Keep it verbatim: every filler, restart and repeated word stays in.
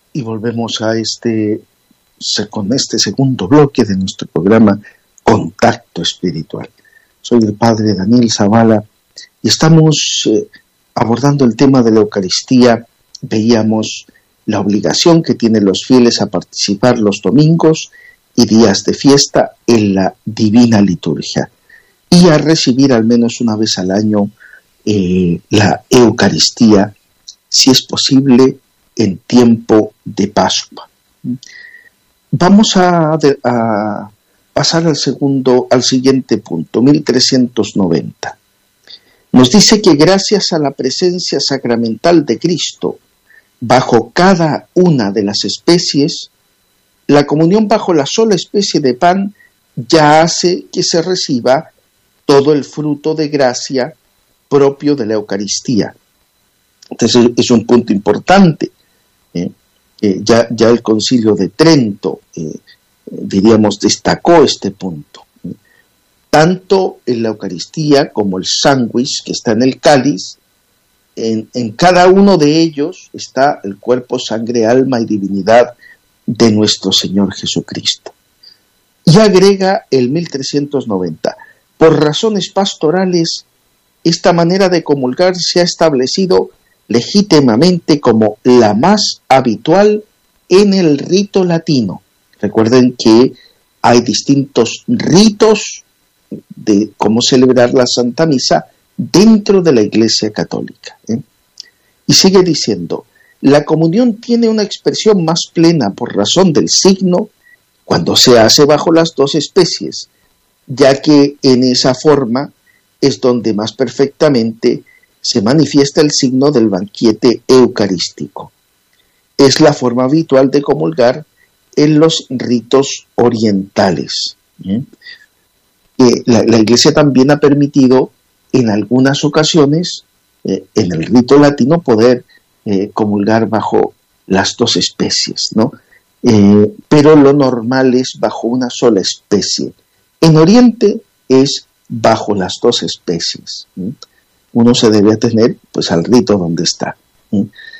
Y volvemos a este, con este segundo bloque de nuestro programa Contacto Espiritual. Soy el padre Daniel Zavala y estamos eh, abordando el tema de la Eucaristía. Veíamos la obligación que tienen los fieles a participar los domingos y días de fiesta en la Divina Liturgia y a recibir al menos una vez al año eh, la Eucaristía, si es posible, en tiempo de Pascua. Vamos a, a pasar al segundo, al siguiente punto, mil trescientos noventa. Nos dice que gracias a la presencia sacramental de Cristo bajo cada una de las especies, la comunión bajo la sola especie de pan ya hace que se reciba todo el fruto de gracia propio de la Eucaristía. Entonces es un punto importante. ¿eh? Eh, ya, ya el Concilio de Trento, eh, diríamos, destacó este punto. ¿eh? Tanto en la Eucaristía como el sándwich que está en el cáliz, en, en cada uno de ellos está el cuerpo, sangre, alma y divinidad de nuestro Señor Jesucristo. Y agrega el mil trescientos noventa, por razones pastorales, esta manera de comulgar se ha establecido legítimamente como la más habitual en el rito latino. Recuerden que hay distintos ritos de cómo celebrar la Santa Misa dentro de la Iglesia Católica. ¿eh? Y sigue diciendo, la comunión tiene una expresión más plena por razón del signo cuando se hace bajo las dos especies, ya que en esa forma es donde más perfectamente se manifiesta el signo del banquete eucarístico. Es la forma habitual de comulgar en los ritos orientales. ¿eh? Eh, la, la Iglesia también ha permitido en algunas ocasiones, eh, en el rito latino, poder eh, comulgar bajo las dos especies, ¿no? Eh, pero lo normal es bajo una sola especie. En Oriente es bajo las dos especies. ¿eh? Uno se debe atener pues al rito donde está. ¿eh?